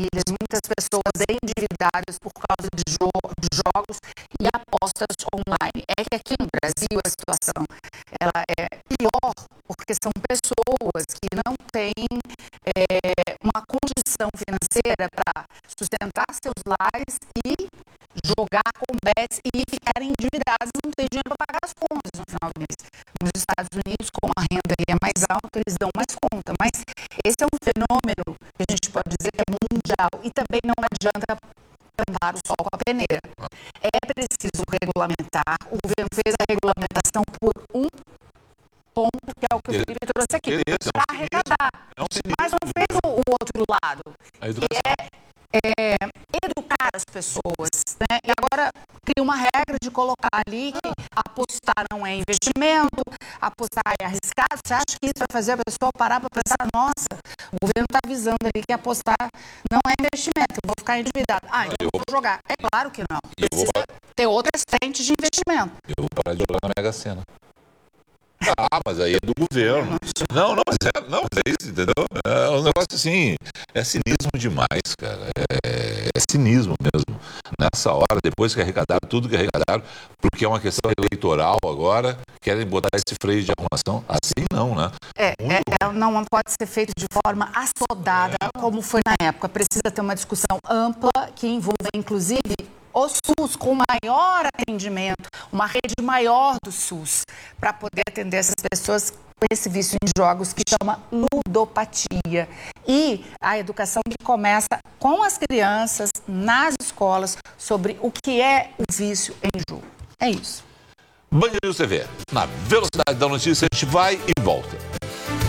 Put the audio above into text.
famílias, muitas pessoas endividadas por causa de jogos e apostas online. É que aqui no Brasil a situação ela é pior porque são pessoas que não têm uma condição financeira para sustentar seus lares e jogar com bets e ficarem endividados, não tem dinheiro para pagar as contas no final do mês. Nos Estados Unidos, como a renda é mais alta, eles dão mais conta. Mas esse é um fenômeno que a gente pode dizer que é mundial e também não adianta tampar o sol com a peneira. É preciso regulamentar. O governo fez a regulamentação por um ponto, que é o que o Felipe trouxe aqui, para arrecadar. Mas não fez o outro lado, que é educar as pessoas, né? E agora cria uma regra de colocar ali que apostar não é investimento, apostar é arriscado. Você acha que isso vai fazer a pessoa parar para pensar, nossa, o governo está avisando ali que apostar não é investimento, eu vou ficar endividado. Então eu vou jogar. É claro que não. Precisa ter outras frentes de investimento. Eu vou parar de jogar na Mega Sena. Mas aí é do governo. Não, mas é isso, entendeu? É um negócio assim, é cinismo demais, cara. É cinismo mesmo. Nessa hora, depois que arrecadaram tudo que arrecadaram, porque é uma questão eleitoral agora, querem botar esse freio de arrumação. Assim não, né? Não pode ser feito de forma assodada, como foi na época. Precisa ter uma discussão ampla, que envolva, inclusive, o SUS com maior atendimento, uma rede maior do SUS, para poder atender essas pessoas com esse vício em jogos que chama ludopatia. E a educação que começa com as crianças, nas escolas, sobre o que é o vício em jogo. É isso. Band News TV, na velocidade da notícia, a gente vai e volta.